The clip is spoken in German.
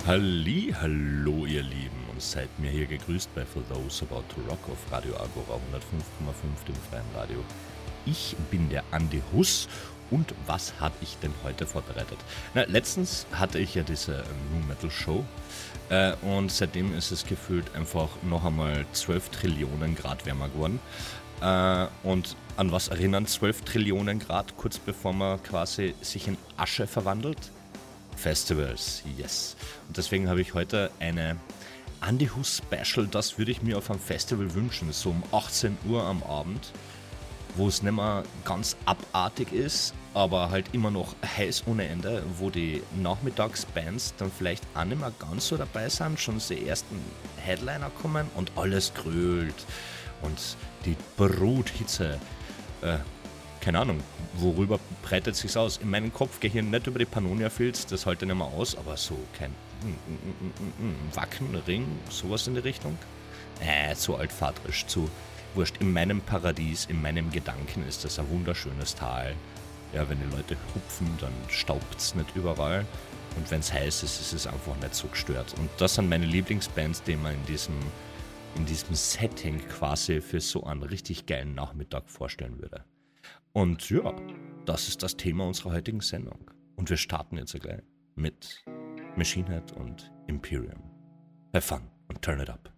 Hallo ihr Lieben und seid mir hier gegrüßt bei For Those About to Rock auf Radio Agora 105,5 dem freien Radio. Ich bin der Andi Huss und was habe ich denn heute vorbereitet? Letztens hatte ich ja diese New Metal Show und seitdem ist es gefühlt einfach noch einmal 12 Trillionen Grad wärmer geworden. Und an was erinnern 12 Trillionen Grad, kurz bevor man quasi sich in Asche verwandelt? Festivals, yes. Und deswegen habe ich heute eine Andy Huss Special, das würde ich mir auf einem Festival wünschen, so um 18 Uhr am Abend, wo es nicht mehr ganz abartig ist, aber halt immer noch heiß ohne Ende, wo die Nachmittagsbands dann vielleicht auch nicht mehr ganz so dabei sind, schon die ersten Headliner kommen und alles grölt und die Bruthitze, keine Ahnung, worüber breitet sich's aus? In meinem Kopf gehe ich nicht über die Pannonia-Fields, das halte ich nicht mehr aus, aber so kein Wacken, Ring, sowas in die Richtung. Zu altvaterisch, zu wurscht. In meinem Paradies, in meinem Gedanken ist das ein wunderschönes Tal. Ja, wenn die Leute hupfen, dann staubt's nicht überall. Und wenn's heiß ist, ist es einfach nicht so gestört. Und das sind meine Lieblingsbands, die man in diesem Setting quasi für so einen richtig geilen Nachmittag vorstellen würde. Und ja, das ist das Thema unserer heutigen Sendung. Und wir starten jetzt gleich mit Machine Head und Imperium. Have fun und turn it up.